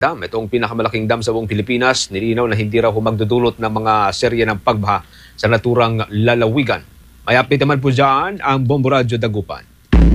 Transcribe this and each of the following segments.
Dam. Itong pinakamalaking dam sa buong Pilipinas, nilinaw na hindi raw magdudulot ng mga serye ng pagbaha sa naturang lalawigan. May update naman po dyan ang Bombo Radyo Dagupan.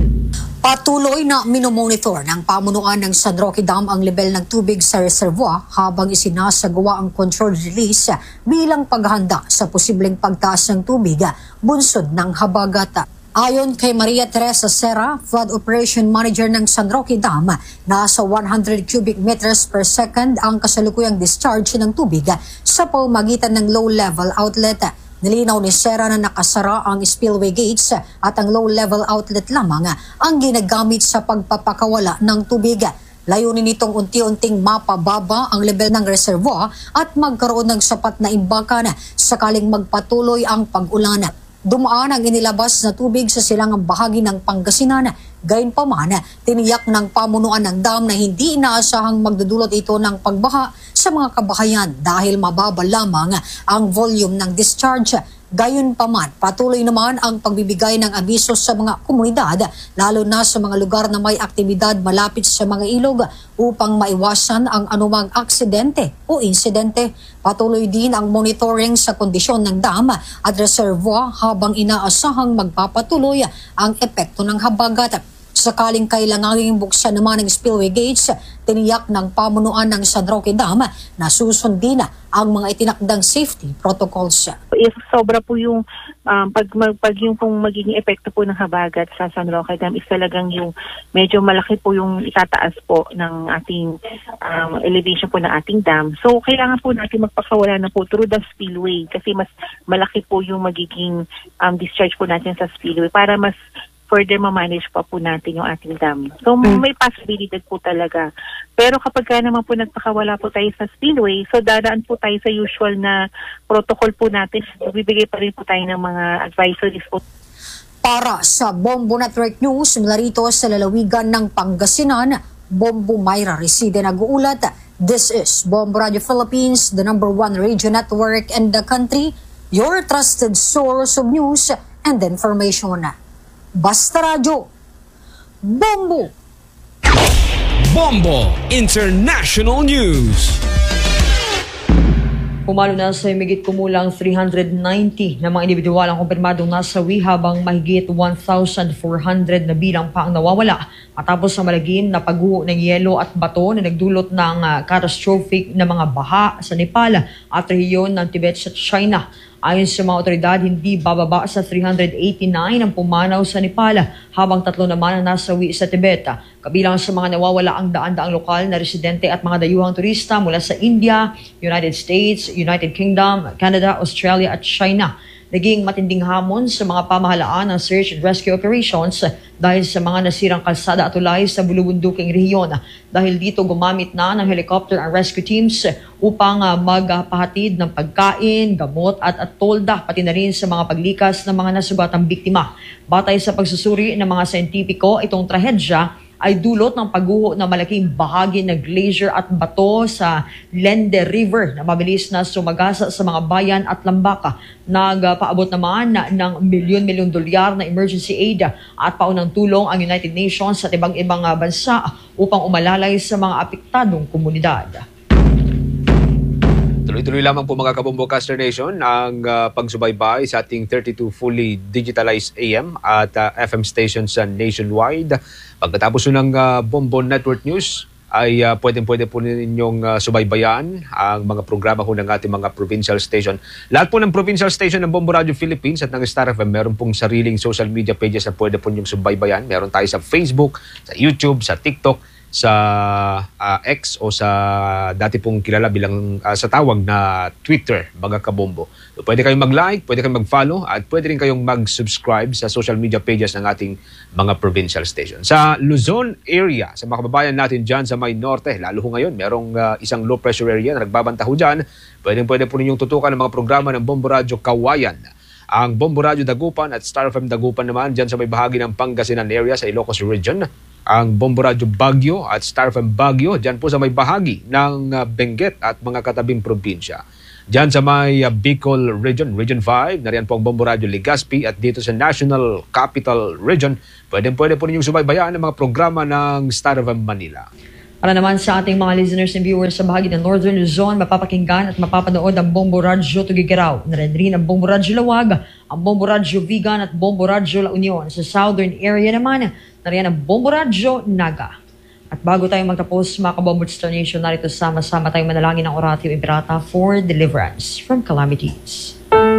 Patuloy na minomonitor ng pamunuan ng San Roque Dam ang level ng tubig sa reservoir habang isinasagawa ang controlled release bilang paghahanda sa posibleng pagtaas ng tubig bunsod ng habagat. Ayon kay Maria Teresa Serra, Flood Operation Manager ng San Roque Dam, nasa 100 cubic meters per second ang kasalukuyang discharge ng tubig sa pamamagitan ng low-level outlet. Nilinaw ni Serra na nakasara ang spillway gates at ang low-level outlet lamang ang ginagamit sa pagpapakawala ng tubig. Layunin nitong unti-unting mapababa ang level ng reservoir at magkaroon ng sapat na imbakan sakaling magpatuloy ang pag-ulan. Dumaan ang inilabas na tubig sa silangang bahagi ng Pangasinan. Gayunpaman, tiniyak ng pamunuan ng dam na hindi inaasahang magdudulot ito ng pagbaha sa mga kabahayan dahil mababa lamang ang volume ng discharge. Gayunpaman, patuloy naman ang pagbibigay ng abiso sa mga komunidad, lalo na sa mga lugar na may aktibidad malapit sa mga ilog upang maiwasan ang anumang aksidente o insidente. Patuloy din ang monitoring sa kondisyon ng dam at reservoir habang inaasahang magpapatuloy ang epekto ng habagat. Sakaling kailangang buksan naman ng spillway gates, tiniyak ng pamunuan ng San Roque Dam na susundin ang mga itinakdang safety protocols. If sobra po yung yung pong magiging epekto po ng habagat sa San Roque Dam is talagang yung medyo malaki po yung itataas po ng ating elevation po ng ating dam. So kailangan po natin magpakawala na po through the spillway kasi mas malaki po yung magiging discharge po natin sa spillway para mas further ma-manage pa po natin yung ating dam. So may possibility po talaga. Pero kapag naman po nagpakawala po tayo sa spillway, so dadaan po tayo sa usual na protocol po natin. Bibigay pa rin po tayo ng mga advisories po. Para sa Bombo Network News, mula rito sa lalawigan ng Pangasinan, Bombo Mayra Reside nag-uulat. This is Bombo Radio Philippines, the #1 radio network in the country, your trusted source of news and information. Basta Radyo, Bombo! Bombo International News. Pumalo na sa higit kumulang 390 na mga individual ang kumpirmadong nasawi habang mahigit 1,400 na bilang pa ang nawawala matapos sa malagim na pagguho ng yelo at bato na nagdulot ng catastrophic na mga baha sa Nepal at rehiyon ng Tibet sa China. Ayon sa mga otoridad, hindi bababa sa 389 ang pumanaw sa Nepal habang 3 naman ang nasawi sa Tibet. Kabilang sa mga nawawala ang daan-daang lokal na residente at mga dayuhang turista mula sa India, United States, United Kingdom, Canada, Australia at China. Naging matinding hamon sa mga pamahalaan ng search and rescue operations dahil sa mga nasirang kalsada at tulay sa bulubunduking rehiyon. Dahil dito gumamit na ng helicopter ang rescue teams upang magpahatid ng pagkain, gamot at tolda pati na rin sa mga paglikas ng mga nasugatang biktima. Batay sa pagsusuri ng mga siyentipiko, itong trahedya ay dulot ng pagguho ng malaking bahagi ng glacier at bato sa Lende River na mabilis na sumagasa sa mga bayan at lambaka. Nagpaabot naman ng milyon-milyong dolyar na emergency aid at paunang tulong ang United Nations sa ibang-ibang bansa upang umalalay sa mga apektadong komunidad. Tuloy-tuloy lamang po mga Kabombo Caster Nation ang pagsubaybay sa ating 32 fully digitalized AM at FM stations nationwide. Pagkatapos ng Bombo Network News ay pwede po ninyong subaybayan ang mga programa ho ng ating mga provincial station. Lahat po ng provincial station ng Bombo Radio Philippines at ng Star FM meron pong sariling social media pages na pwede po ninyong subaybayan. Meron tayo sa Facebook, sa YouTube, sa TikTok, sa X o sa dati pong kilala bilang sa tawag na Twitter, mga Kabombo. So, pwede kayong mag-like, pwede kayong mag-follow at pwede rin kayong mag-subscribe sa social media pages ng ating mga provincial station. Sa Luzon area, sa mga kababayan natin dyan sa may norte, lalo ho ngayon, merong isang low pressure area na nagbabanta ho dyan. Pwede po ninyong tutukan ng mga programa ng Bombo Radio Kawayan. Ang Bombo Radio Dagupan at Star FM Dagupan naman dyan sa may bahagi ng Pangasinan area sa Ilocos Region. Ang Bombo Radio Baguio at Star FM Baguio dyan po sa may bahagi ng Benguet at mga katabing probinsya. Dyan sa may Bicol Region, Region 5, nariyan po ang Bombo Radio Legazpi at dito sa National Capital Region, pwede po ninyong subaybayan ang mga programa ng Star FM Manila. Para naman sa ating mga listeners and viewers sa bahagi ng Northern Luzon, mapapakinggan at mapapanood ang Bombo Radyo Tugigaraw. Narin rin ang Bombo Radyo Lawag, ang Bombo Radyo Vigan at Bombo Radyo La Union. Sa southern area naman, nariyan ang Bombo Radyo Naga. At bago tayo magtapos, mga Kabombo Star Nation, narito sama-sama tayong manalangin ng Oratio Imperata for deliverance from calamities.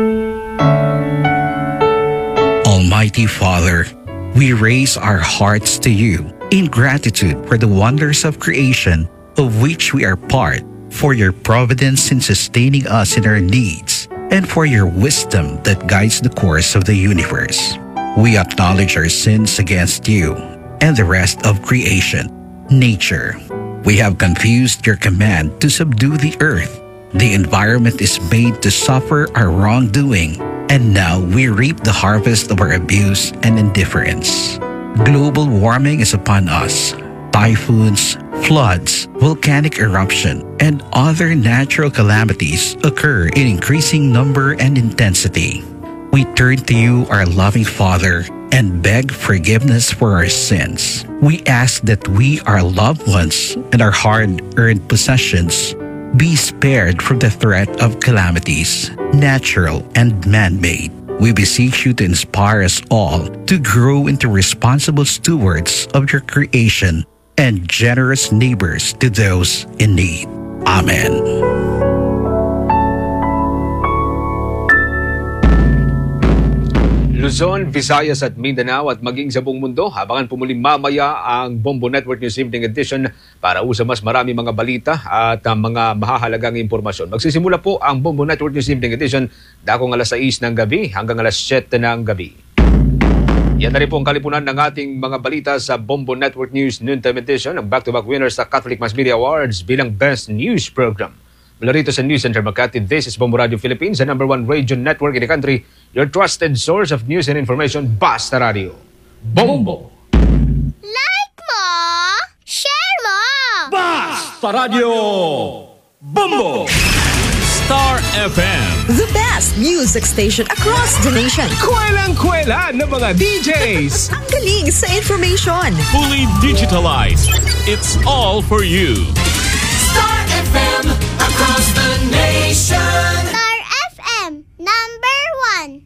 Almighty Father, we raise our hearts to you in gratitude for the wonders of creation of which we are part, for your providence in sustaining us in our needs, and for your wisdom that guides the course of the universe. We acknowledge our sins against you and the rest of creation, nature. We have confused your command to subdue the earth. The environment is made to suffer our wrongdoing, and now we reap the harvest of our abuse and indifference. Global warming is upon us. Typhoons, floods, volcanic eruption, and other natural calamities occur in increasing number and intensity. We turn to you, our loving Father, and beg forgiveness for our sins. We ask that we, our loved ones, and our hard-earned possessions be spared from the threat of calamities, natural and man-made. We beseech you to inspire us all to grow into responsible stewards of your creation and generous neighbors to those in need. Amen. Luzon, Visayas at Mindanao at maging sa buong mundo, abangan po muli mamaya ang Bombo Network News Evening Edition para sa mas marami mga balita at mga mahahalagang impormasyon. Magsisimula po ang Bombo Network News Evening Edition dakong alas 6 ng gabi hanggang alas 7 ng gabi. Yan na rin po ang kalipunan ng ating mga balita sa Bombo Network News Noontime Edition, ang back-to-back winners sa Catholic Mass Media Awards bilang Best News Program. Mula rito sa News Center Makati, this is Bombo Radio Philippines, the #1 radio network in the country, your trusted source of news and information, Basta Radio. Bombo! Like mo! Share mo! Basta Radio Bombo! Star FM. The best music station across the nation. Kwelang-kwela ng mga DJs. Ang galing sa information. Fully digitalized. It's all for you. Star FM across the nation. Star FM, #1,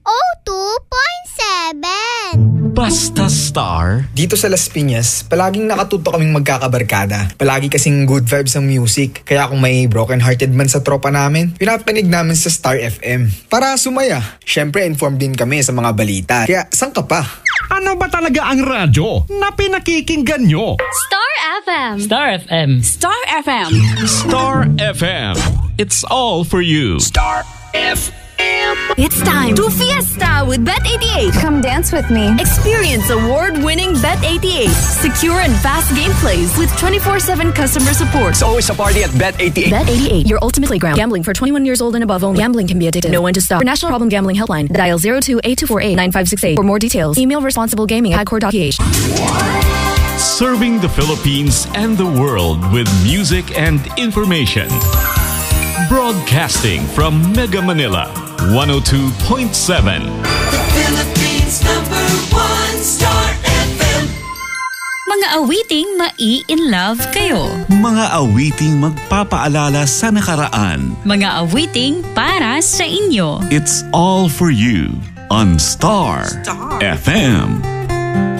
02.7. Basta Star. Dito sa Las Piñas, palaging nakatuto kaming magkakabarkada. Palagi kasing good vibes ang music. Kaya kung may broken-hearted man sa tropa namin, pinapanig namin sa Star FM. Para sumaya. Syempre, informed din kami sa mga balita. Kaya, saan ka pa? Ano ba talaga ang radyo na pinakikinggan nyo? Star FM. Star FM. Star FM. Star FM. It's all for you. Star FM. It's time to fiesta with Bet88. Come dance with me. Experience award-winning Bet88. Secure and fast gameplays with 24/7 customer support. It's always a party at Bet88. Bet88, your ultimate playground. Gambling for 21 years old and above only. Gambling can be addictive. Know when to stop. For National Problem Gambling Helpline, dial 02-8248-9568. For more details, email responsiblegaming@core.ph. Serving the Philippines and the world with music and information. Broadcasting from Mega Manila, 102.7. The Philippines #1 Star FM. Mga awiting mai-in-love kayo. Mga awiting magpapaalala sa nakaraan. Mga awiting para sa inyo. It's all for you on Star FM.